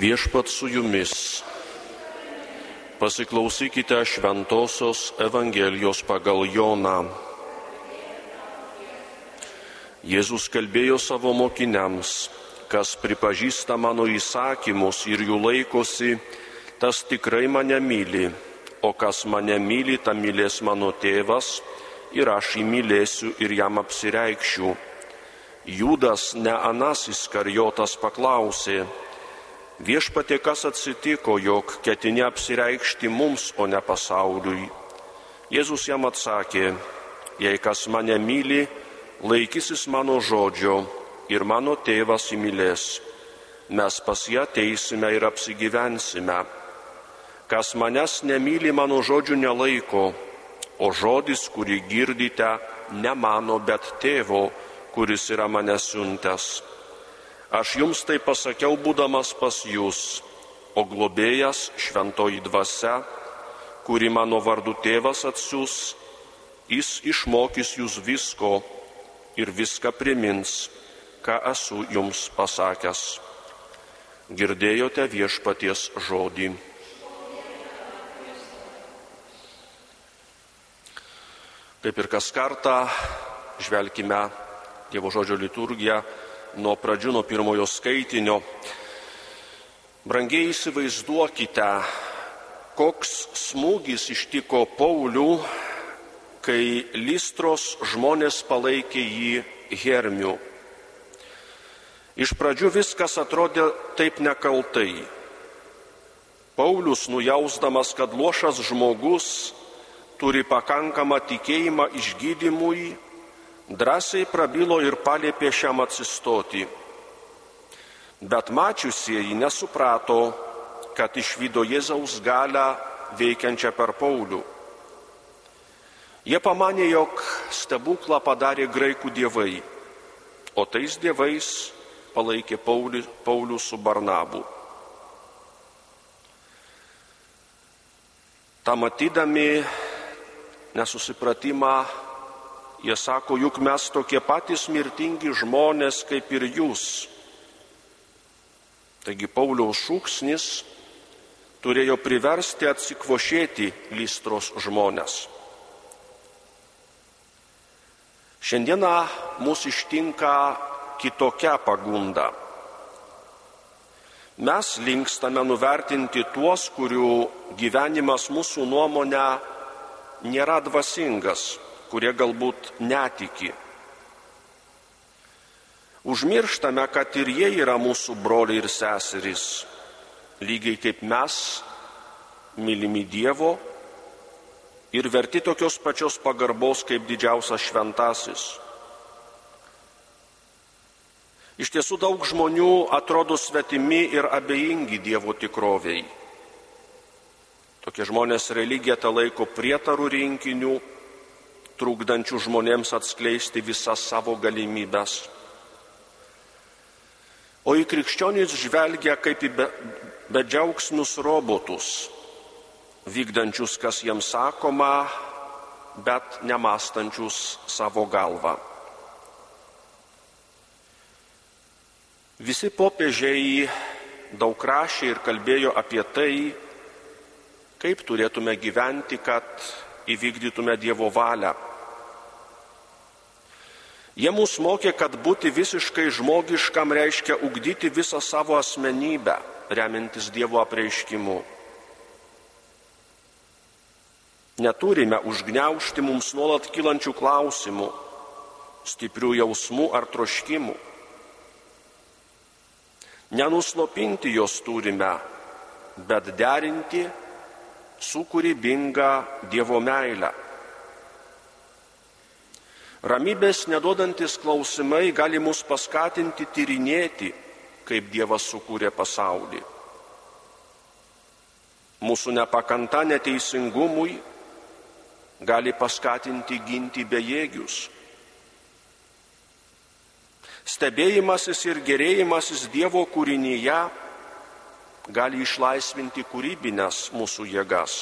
Viešpat su jumis. Pasiklausykite Šventosios Evangelijos pagal Joną. Jėzus kalbėjo savo mokiniams: kas pripažįsta mano įsakymus ir jų laikosi, tas tikrai mane myli, o kas mane myli, tą mylės mano tėvas, ir aš jį mylėsiu ir jam apsireikšiu. Judas, ne Anas Iskarijotas, paklausė: Viešpatie, kas atsitiko, jog ketini apsireikšti mums, o ne pasauliui? Jėzus jam atsakė: jei kas mane myli, laikysis mano žodžio, ir mano tėvas įmylės. Mes pas ją ateisime ir apsigyvensime. Kas manęs nemyli, mano žodžių nelaiko, o žodis, kurį girdite, ne mano, bet tėvo, kuris yra mane siuntęs. Aš jums tai pasakiau, būdamas pas jūs, o globėjas, šventoji dvasia, kuri mano vardu tėvas atsiųs, jis išmokys jūs visko ir viską primins, ką esu jums pasakęs. Girdėjote viešpaties žodį. Kaip ir kas kartą, žvelkime Dievo žodžio liturgiją nuo pradžių, nuo pirmojo skaitinio. Brangiai, įsivaizduokite, koks smūgis ištiko Paulių, kai Listros žmonės palaikė jį Hermiu. Iš pradžių viskas atrodė taip nekaltai. Paulius, nujausdamas, kad luošas žmogus turi pakankamą tikėjimą išgydymui, drąsiai prabilo ir paliepė šiam atsistoti. Bet mačiusieji nesuprato, kad išvydo Jėzaus galią veikiančią per Paulių. Jie pamanė, jog stebuklą padarė graikų dievai, o tais dievais palaikė Paulių su Barnabu. Ta matydami nesusipratimą, jie sako: juk mes tokie patys mirtingi žmonės kaip ir jūs. Taigi Pauliaus šūksnis turėjo priversti atsikvošėti Listros žmonės. Šiandieną mus ištinka kitokia pagunda. Mes linkstame nuvertinti tuos, kurių gyvenimas mūsų nuomonę nėra dvasingas, kurie galbūt netiki. Užmirštame, kad ir jie yra mūsų broliai ir seserys, lygiai kaip mes, mylimi Dievo ir verti tokios pačios pagarbos kaip didžiausias šventasis. Iš tiesų, daug žmonių atrodo svetimi ir abejingi Dievo tikroviai. Tokie žmonės religiją tą laiko prietarų rinkinių, trukdančių žmonėms atskleisti visas savo galimybes. O į krikščionys žvelgia kaip į bedžiaugsmius robotus, vykdančius, kas jiems sakoma, bet nemąstančius savo galvą. Visi popiežiai daug rašė ir kalbėjo apie tai, kaip turėtume gyventi, kad įvykdytume Dievo valią. Jie mus mokė, kad būti visiškai žmogiškam reiškia ugdyti visą savo asmenybę, remiantis Dievo apreiškimu. Neturime užgniaužti mums nuolat kylančių klausimų, stiprių jausmų ar troškimų. Nenuslopinti jos turime, bet derinti su kūrybinga Dievo meile. Ramybės neduodantis klausimai gali mus paskatinti tyrinėti, kaip Dievas sukūrė pasaulį. Mūsų nepakanta neteisingumui gali paskatinti ginti bejėgius. Stebėjimasis ir gerėjimasis Dievo kūrinyje gali išlaisvinti kūrybinės mūsų jėgas.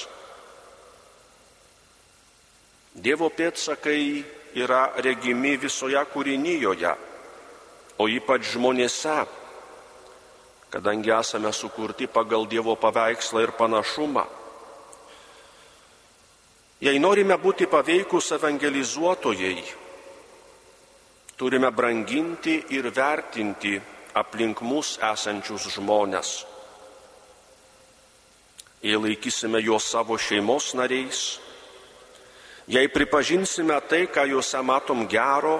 Dievo pėdsakai yra regimi visoje kūrinyjoje, o ypač žmonėse, kadangi esame sukurti pagal Dievo paveikslą ir panašumą. Jei norime būti paveikus evangelizuotojai, turime branginti ir vertinti aplink mus esančius žmones. Jei laikysime juos savo šeimos nariais, jei pripažinsime tai, ką juose matom gero,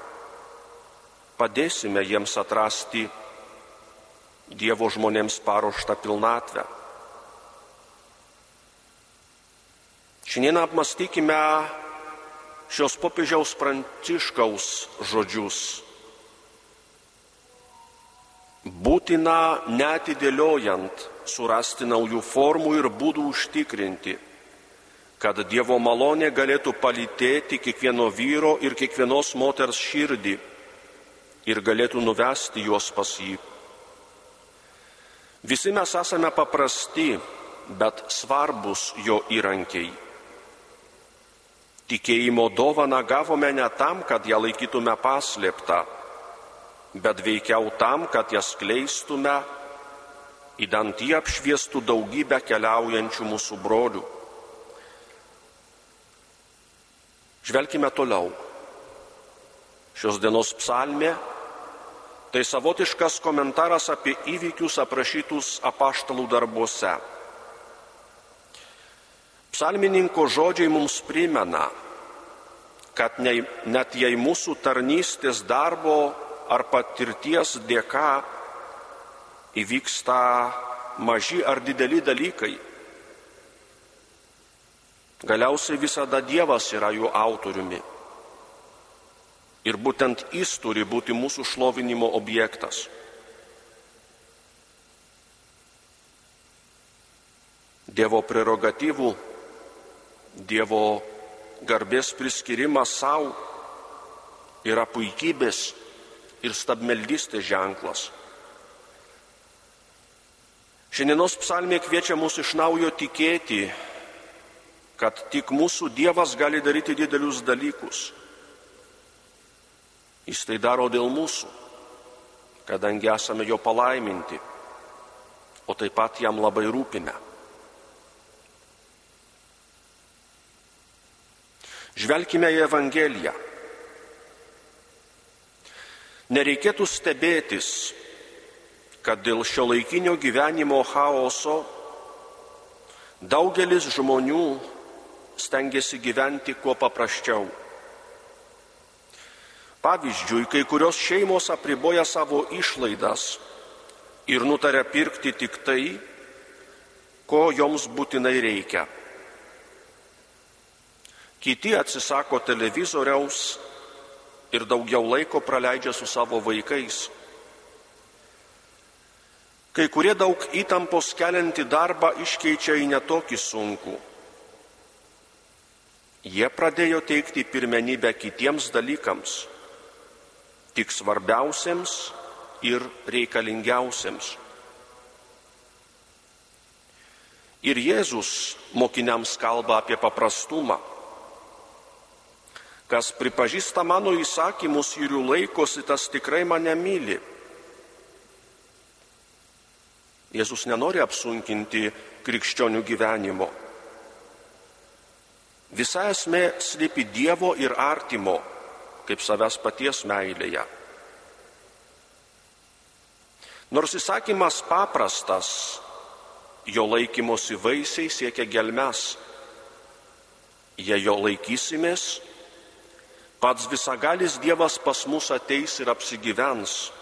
padėsime jiems atrasti Dievo žmonėms paruoštą pilnatvę. Šiandien apmąstykime šios popiežiaus Pranciškaus žodžius. Būtina neatidėliojant surasti naujų formų ir būdų užtikrinti, kad Dievo malonė galėtų palytėti kiekvieno vyro ir kiekvienos moters širdį ir galėtų nuvesti juos pas jį. Visi mes esame paprasti, bet svarbus jo įrankiai. Tikėjimo dovaną gavome ne tam, kad ją laikytume paslėptą, bet veikiau tam, kad ją skleistume, idant jį apšviestų daugybę keliaujančių mūsų brolių. Žvelkime toliau. Šios dienos psalmė tai savotiškas komentaras apie įvykius aprašytus apaštalų darbuose. Psalmininko žodžiai mums primena, kad net jei mūsų tarnystės darbo ar patirties dėka įvyksta maži ar dideli dalykai, galiausiai visada Dievas yra jų autoriumi. Ir būtent jis turi būti mūsų šlovinimo objektas. Dievo prerogatyvų, Dievo garbės priskirimas savo yra puikybės ir stabmeldystės ženklas. Šiandienos psalmė kviečia mus iš naujo tikėti, kad tik mūsų Dievas gali daryti didelius dalykus. Jis tai daro dėl mūsų, kadangi esame jo palaiminti, o taip pat jam labai rūpime. Žvelkime į Evangeliją. Nereikėtų stebėtis, kad dėl šiuolaikinio gyvenimo chaoso daugelis žmonių stengiasi gyventi kuo paprasčiau. Pavyzdžiui, kai kurios šeimos apriboja savo išlaidas ir nutaria pirkti tik tai, ko joms būtinai reikia. Kiti atsisako televizoriaus ir daugiau laiko praleidžia su savo vaikais. Kai kurie daug įtampos keliantį darbą iškeičia į netokį sunkų. Jie pradėjo teikti pirmenybę kitiems dalykams, tik svarbiausiems ir reikalingiausiems. Ir Jėzus mokiniams kalba apie paprastumą. Kas pripažįsta mano įsakymus ir jų laikosi, tas tikrai mane myli. Jėzus nenori apsunkinti krikščionių gyvenimo. Visa esmė slypi Dievo ir artimo, kaip savęs paties meilėje. Nors įsakymas paprastas, jo laikymosi vaisiai siekia gelmes. Jei jo laikysimės, pats visagalis Dievas pas mus ateis ir apsigyvens.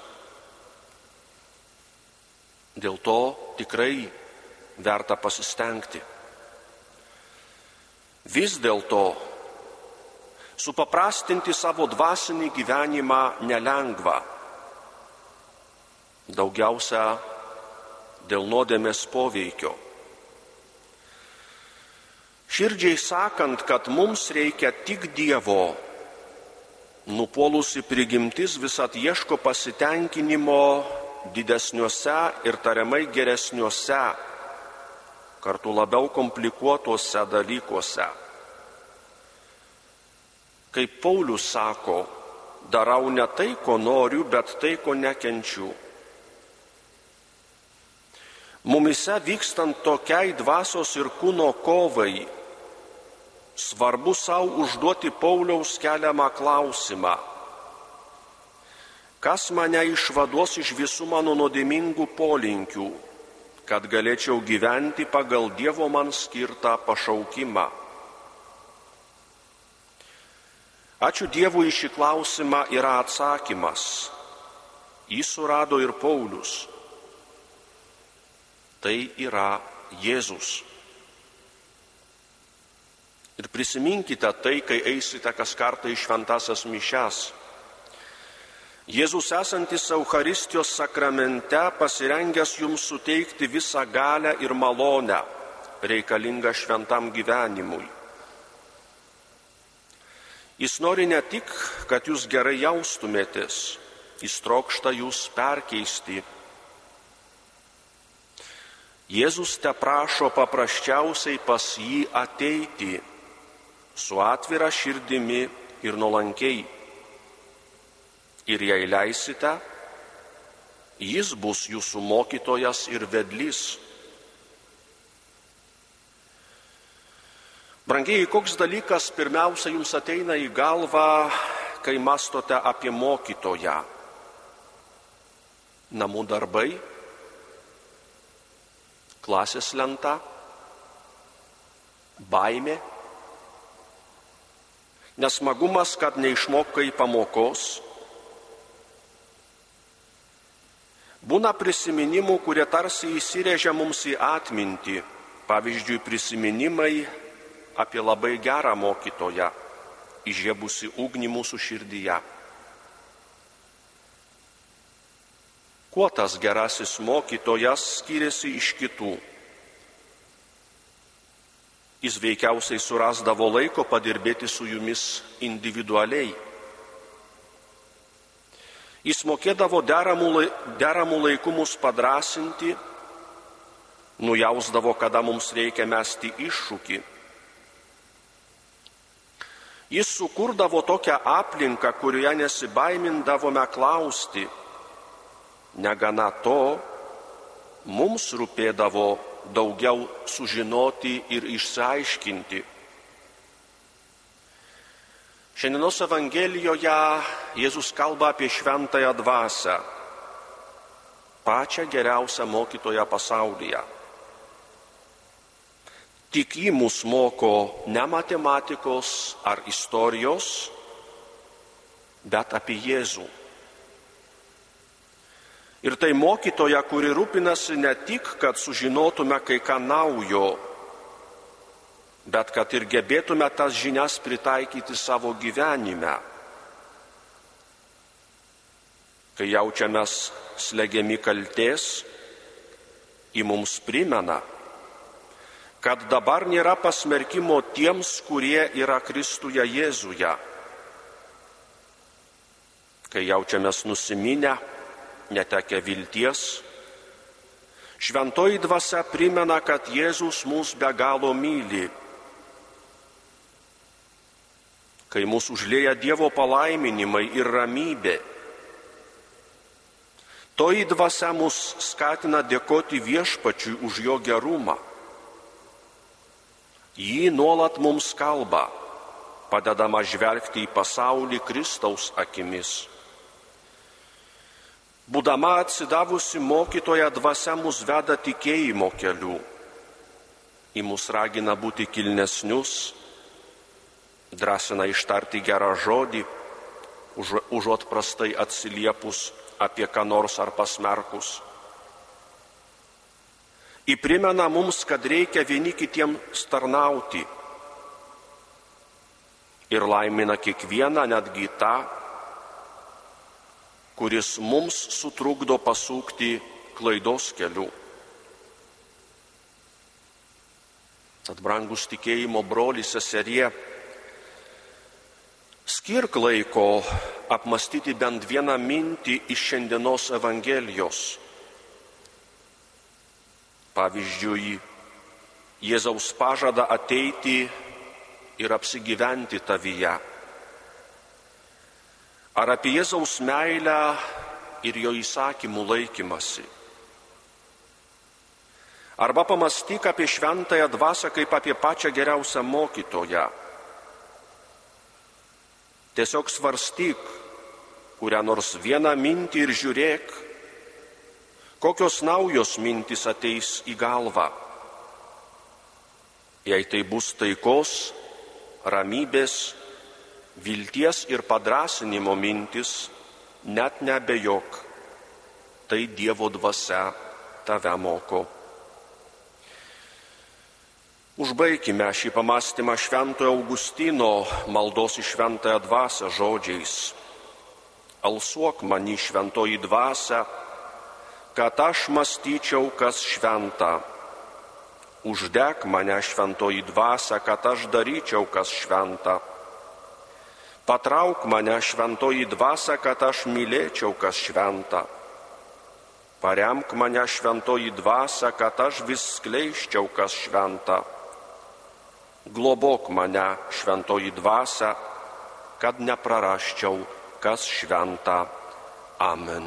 Dėl to tikrai verta pasistengti. Vis dėlto supaprastinti savo dvasinį gyvenimą nelengva. Daugiausia dėl nuodėmės poveikio. Širdžiai sakant, kad mums reikia tik Dievo, nupuolusi prigimtis visat ieško pasitenkinimo didesniuose ir tariamai geresniuose, kartu labiau komplikuotuose dalykuose. Kaip Paulius sako, darau ne tai, ko noriu, bet tai, ko nekenčiu. Mumise vykstant tokiai dvasios ir kūno kovai, svarbu savo užduoti Pauliaus keliamą klausimą. Kas mane išvaduos iš visų mano nuodėmingų polinkių, kad galėčiau gyventi pagal Dievo man skirtą pašaukimą? Ačiū Dievui, į šį klausimą yra atsakymas. Jį surado ir Paulius. Tai yra Jėzus. Ir prisiminkite tai, kai eisite kas kartą į šventąsias mišias. Jėzus esantis Eucharistijos sakramente pasirengęs jums suteikti visą galią ir malonę, reikalingą šventam gyvenimui. Jis nori ne tik, kad jūs gerai jaustumėtės, jis trokšta jūs perkeisti. Jėzus te prašo paprasčiausiai pas jį ateiti su atvira širdimi ir nuolankiai. Ir jei leisite, jis bus jūsų mokytojas ir vedlys. Brangieji, koks dalykas pirmiausia jums ateina į galvą, kai mąstote apie mokytoją? Namų darbai, klasės lenta, baimė, nesmagumas, kad neišmokai pamokos. Būna prisiminimų, kurie tarsi įsirėžia mums į atmintį, pavyzdžiui, prisiminimai apie labai gerą mokytoją, įžiebusi ugnį mūsų širdyje. Kuo tas gerasis mokytojas skiriasi iš kitų? Jis veikiausiai surasdavo laiko padirbėti su jumis individualiai. Jis mokėdavo deramų laikų mus padrasinti, nujausdavo, kada mums reikia mesti iššūkį. Jis sukurdavo tokią aplinką, kurioje nesibaimindavome klausti. Negana to, mums rūpėdavo daugiau sužinoti ir išsiaiškinti. Šiandienos Evangelijoje Jėzus kalba apie šventąją dvasią, pačią geriausią mokytoją pasaulyje. Tik ji mus moko ne matematikos ar istorijos, bet apie Jėzų. Ir tai mokytoja, kuri rūpinasi ne tik, kad sužinotume kai ką naujo, bet kad ir gebėtume tas žinias pritaikyti savo gyvenime. Kai jaučiamės slegiami kaltės, ji mums primena, kad dabar nėra pasmerkimo tiems, kurie yra Kristuje Jėzuje. Kai jaučiamės nusiminę, netekę vilties, šventoji dvasia primena, kad Jėzus mus be galo myli. Kai mūsų užlieja Dievo palaiminimai ir ramybė, toji dvasia mus skatina dėkoti Viešpačiui už jo gerumą. Ji nuolat mums kalba, padedama žvelgti į pasaulį Kristaus akimis. Būdama atsidavusi mokytoja, dvasia mus veda tikėjimo keliu. Ji mus ragina būti kilnesnius, drąsina ištarti gerą žodį, užuot prastai atsiliepus apie ką nors ar pasmerkus. Įprimena mums, kad reikia vieni kitiems tarnauti ir laimina kiekvieną, netgi tą, kuris mums sutrukdo pasukti klaidos keliu. Tad, brangus tikėjimo broli, seserie, skirk laiko apmastyti bent vieną mintį iš šiandienos Evangelijos. Pavyzdžiui, Jėzaus pažadą ateiti ir apsigyventi tavyje. Ar apie Jėzaus meilę ir jo įsakymų laikymasi. Arba pamastyk apie šventąją dvasią kaip apie pačią geriausią mokytoją. Tiesiog svarstyk kurią nors vieną mintį ir žiūrėk, kokios naujos mintys ateis į galvą. Jei tai bus taikos, ramybės, vilties ir padrąsinimo mintis, net neabejok, tai Dievo dvasia tave moko. Užbaikime šį pamastymą Šventojo Augustino maldos į Šventąją dvasią žodžiais. Alsuok many Šventoji dvasia, kad aš mąstyčiau, kas šventa. Uždek mane Šventoji dvasia, kad aš daryčiau, kas šventa. Patrauk mane Šventoji dvasia, kad aš mylėčiau, kas šventa. Paremk mane Šventoji dvasia, kad aš vis skleiščiau, kas šventa. Globok mane Šventoji dvasia, kad neprarasčiau, kas šventa. Amen.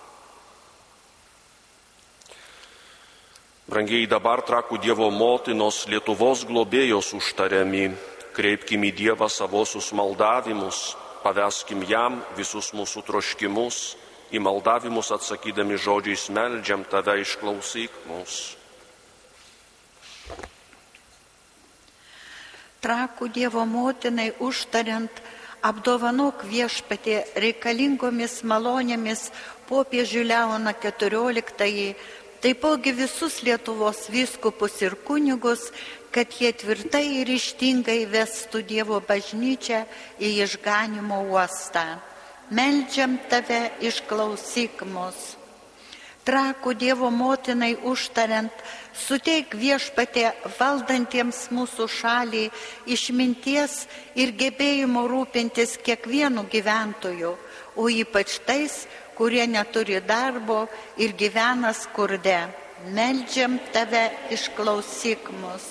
Brangiai, dabar Trakų Dievo motinos Lietuvos globėjos užtariami, kreipkim į Dievą savosius maldavimus, paveskim jam visus mūsų troškimus, į maldavimus atsakydami žodžiais meldžiam tave, išklausyk mus. Trakų Dievo motinai užtariant, apdovanok Viešpatie reikalingomis malonėmis popiežių Leoną XIV, taipogi visus Lietuvos vyskupus ir kunigus, kad jie tvirtai ir ryžtingai vestų Dievo bažnyčią į išganymo uostą. Meldžiam tave, išklausyk mus. Trakų Dievo motinai užtariant, suteik Viešpatie valdantiems mūsų šalį išminties ir gebėjimo rūpintis kiekvienu gyventoju, o ypač tais, kurie neturi darbo ir gyvena skurde. Meldžiam tave, išklausyk mus.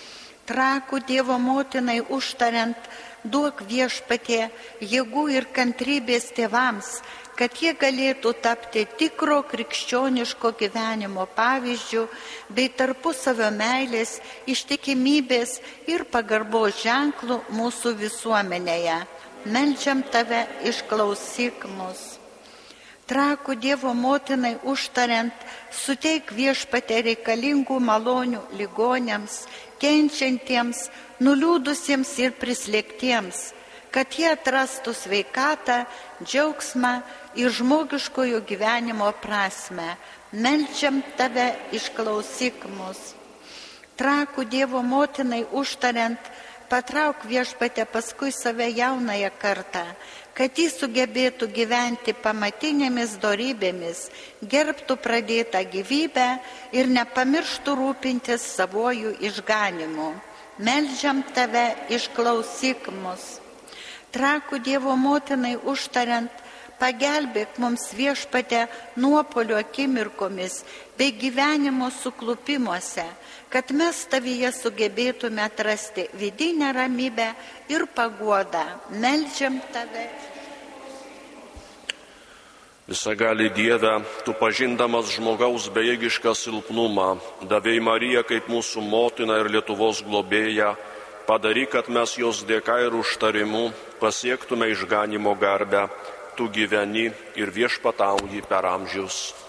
Trakų Dievo motinai užtariant, duok Viešpatie jėgų ir kantrybės tėvams, kad jie galėtų tapti tikro krikščioniško gyvenimo pavyzdžių bei tarpusavio meilės, ištikimybės ir pagarbos ženklų mūsų visuomenėje. Meldžiam tave, išklausyk mus. Trakų Dievo motinai užtariant, suteik Viešpatie reikalingų malonių ligoniams, kenčiantiems, nuliūdusiems ir prislėgtiems, kad jie atrastų sveikatą, džiaugsmą ir žmogiškojo gyvenimo prasmę. Meldžiam tave, išklausyk mus. Trakų Dievo motinai užtariant, patrauk Viešpatie paskui save jaunąją kartą, kad jis sugebėtų gyventi pamatinėmis dorybėmis, gerbtų pradėtą gyvybę ir nepamirštų rūpintis savojų išganimu. Meldžiam tave, išklausyk mus. Trakų Dievo motinai užtariant, pagelbėk mums Viešpatie nuopuolio akimirkomis bei gyvenimo suklupimuose, kad mes tavyje sugebėtume atrasti vidinę ramybę ir paguodą. Meldžiam tave. Visagali Dieve, tu pažindamas žmogaus bejėgišką silpnumą, davei Mariją kaip mūsų motiną ir Lietuvos globėją, padaryk, kad mes jos dėka ir užtarimu pasiektume išganimo garbę, tu gyveni ir viešpatauji per amžius.